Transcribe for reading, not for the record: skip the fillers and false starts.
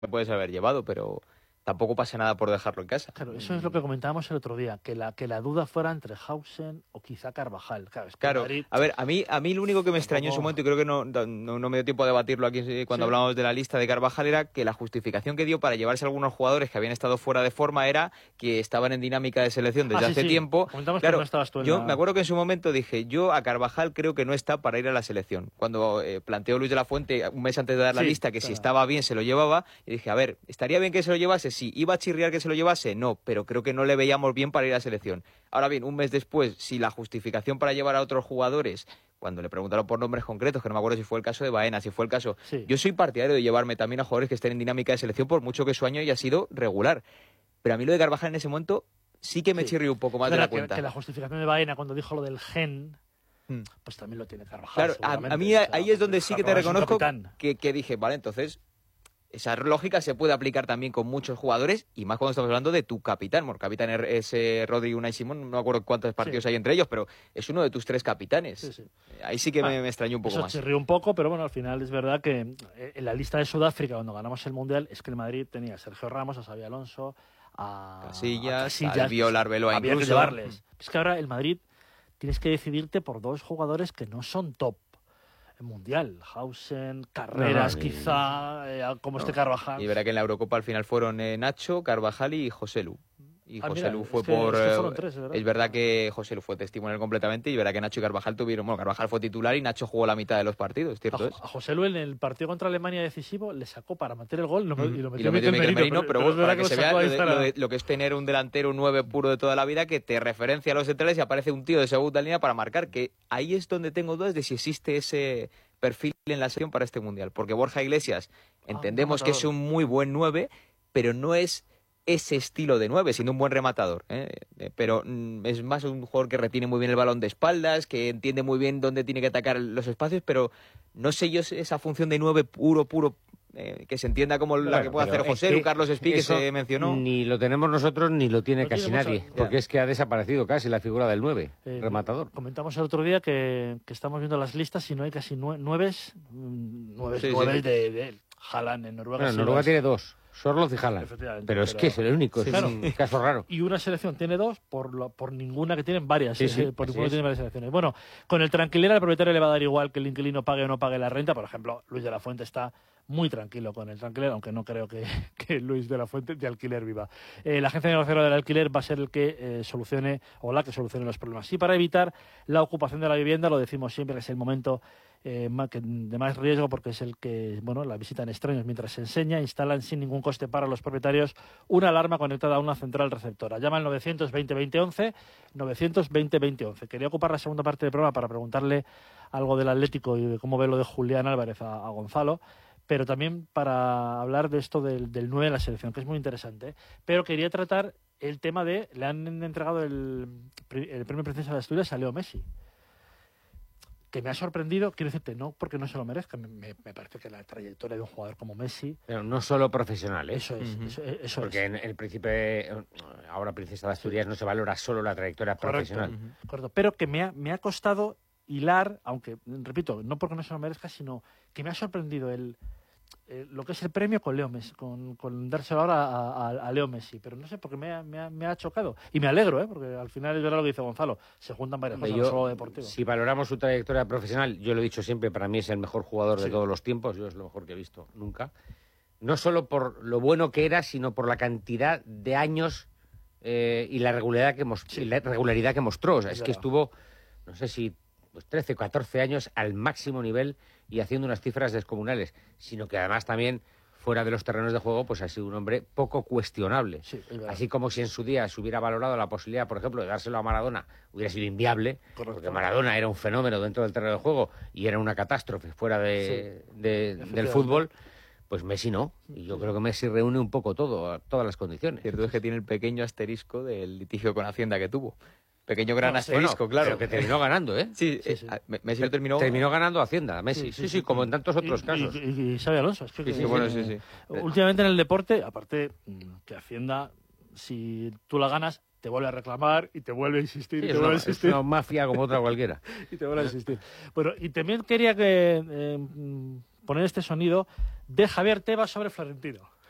me puedes haber llevado, pero tampoco pasa nada por dejarlo en casa. Claro, eso es lo que comentábamos el otro día, que la duda fuera entre Hausen o quizá Carvajal. Claro, es que Claro, Madrid, a ver, a mí lo único que me extrañó en su momento, y creo que no me dio tiempo a debatirlo aquí cuando hablábamos de la lista de Carvajal, era que la justificación que dio para llevarse a algunos jugadores que habían estado fuera de forma era que estaban en dinámica de selección desde hace tiempo. Comentamos claro, que no estabas tú me acuerdo que en su momento dije, yo a Carvajal creo que no está para ir a la selección. Cuando planteó Luis de la Fuente un mes antes de dar la lista que si estaba bien se lo llevaba, y dije, a ver, ¿estaría bien que se lo llevase? Sí. ¿Iba a chirriar que se lo llevase? No, pero creo que no le veíamos bien para ir a la selección. Ahora bien, un mes después, si la justificación para llevar a otros jugadores, cuando le preguntaron por nombres concretos, que no me acuerdo si fue el caso de Baena, si fue el caso... Yo soy partidario de llevarme también a jugadores que estén en dinámica de selección, por mucho que su año haya sido regular. Pero a mí lo de Carvajal en ese momento sí que me chirrió un poco más de la cuenta. Que la justificación de Baena cuando dijo lo del gen, pues también lo tiene Carvajal. Claro, a mí ahí es donde sí que te reconozco que dije, vale, entonces... Esa lógica se puede aplicar también con muchos jugadores, y más cuando estamos hablando de tu capitán. Bueno, capitán es Rodri, Unai Simón, no me acuerdo cuántos partidos hay entre ellos, pero es uno de tus 3 capitanes. Ahí sí que me extrañó un poco más. Eso chirrió un poco, pero bueno, al final es verdad que en la lista de Sudáfrica, cuando ganamos el Mundial, es que el Madrid tenía a Sergio Ramos, a Xabi Alonso, a Casillas, a Albiol, Arbeloa había incluso. Que llevarles. Es que ahora el Madrid tienes que decidirte por 2 jugadores que no son top mundial, Hausen, Carreras, quizá, como este Carvajal. Y verá que en la Eurocopa al final fueron Nacho, Carvajal y Joselu. Y Joselu fue fueron 3, es verdad que Joselu fue testimonial completamente, y verá que Nacho y Carvajal tuvieron... Bueno, Carvajal fue titular y Nacho jugó la mitad de los partidos, ¿cierto? A Joselu en el partido contra Alemania decisivo le sacó para meter el gol y lo metió Mikel Merino, pero para que se vea lo que es tener un delantero 9 puro de toda la vida que te referencia a los centrales y aparece un tío de segunda línea para marcar, que ahí es donde tengo dudas de si existe ese perfil en la selección para este Mundial, porque Borja Iglesias entendemos que es un muy buen 9, pero no es ese estilo de 9, siendo un buen rematador, pero es más un jugador que retiene muy bien el balón de espaldas, que entiende muy bien dónde tiene que atacar los espacios, pero no sé yo esa función de 9 puro, que se entienda como la que puede hacer José, Carlos Espí, que se mencionó. Ni lo tenemos nosotros, ni lo tiene casi nadie, porque es que ha desaparecido casi la figura del 9, rematador. Comentamos el otro día que estamos viendo las listas y no hay casi 9 de Haaland en Noruega. Bueno, Noruega tiene 2. Sorloth y Haaland. Pero es que es el único, es un caso raro. Y una selección tiene 2 por ninguna que tienen varias. Por ninguna tienen varias selecciones. Bueno, con el tranquilera al propietario le va a dar igual que el inquilino pague o no pague la renta. Por ejemplo, Luis de la Fuente está muy tranquilo con el tranquilera, aunque no creo que Luis de la Fuente de alquiler viva. La agencia negociadora del alquiler va a ser el que solucione los problemas. Y para evitar la ocupación de la vivienda, lo decimos siempre que es el momento de más riesgo, porque es el que, la visitan extraños mientras se enseña, instalan sin ningún coste para los propietarios una alarma conectada a una central receptora. Llama al 920-2011, 920-2011. Quería ocupar la segunda parte del programa para preguntarle algo del Atlético y de cómo ve lo de Julián Álvarez a Gonzalo, pero también para hablar de esto del 9 de la selección, que es muy interesante. Pero quería tratar el tema le han entregado el premio Princesa de Asturias a Leo Messi, que me ha sorprendido, quiero decirte, no porque no se lo merezca, me parece que la trayectoria de un jugador como Messi... Pero no solo profesional, ¿eh? Eso es. Porque en el príncipe, ahora Princesa de Asturias, no se valora solo la trayectoria profesional. Correcto. Pero que me ha costado hilar, aunque, repito, no porque no se lo merezca, sino que me ha sorprendido lo que es el premio con Leo Messi, con dárselo ahora a Leo Messi, pero no sé, porque me ha chocado. Y me alegro, porque al final es verdad lo que dice Gonzalo, se juntan varias cosas, no solo deportivo. Si valoramos su trayectoria profesional, yo lo he dicho siempre, para mí es el mejor jugador de todos los tiempos, yo es lo mejor que he visto nunca. No solo por lo bueno que era, sino por la cantidad de años y la regularidad que mostró. O sea, es que estuvo, no sé si 13, 14 años al máximo nivel y haciendo unas cifras descomunales, sino que además también fuera de los terrenos de juego pues ha sido un hombre poco cuestionable. Así como si en su día se hubiera valorado la posibilidad, por ejemplo, de dárselo a Maradona, hubiera sido inviable. Correcto. Porque Maradona era un fenómeno dentro del terreno de juego y era una catástrofe fuera del fútbol. Pues Messi no, y yo creo que Messi reúne un poco todas las condiciones. Cierto es que tiene el pequeño asterisco del litigio con Hacienda que tuvo. Pequeño gran asterisco, claro. Pero que terminó ganando, ¿eh? Sí. Messi lo terminó... Terminó ganando Hacienda, Messi. Sí, como en tantos otros casos. Y Xabi Alonso. Es que sí. Últimamente en el deporte, aparte que Hacienda, si tú la ganas, te vuelve a reclamar y te vuelve a insistir. Es una mafia como otra cualquiera. Y te vuelve a insistir. Bueno, y también quería poner este sonido de Javier Tebas sobre Florentino.